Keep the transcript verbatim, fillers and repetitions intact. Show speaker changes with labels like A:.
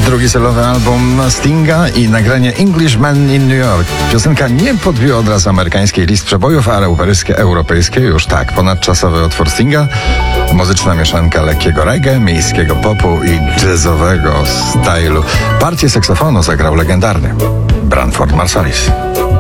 A: Drugi solowy album Stinga i nagranie Englishman in New York. Piosenka nie podbiła od razu amerykańskiej list przebojów, ale europejskie, europejskie już tak. Ponadczasowy utwór Stinga, muzyczna mieszanka lekkiego reggae, miejskiego popu i jazzowego stylu. Partię saksofonu zagrał legendarny Branford Marsalis.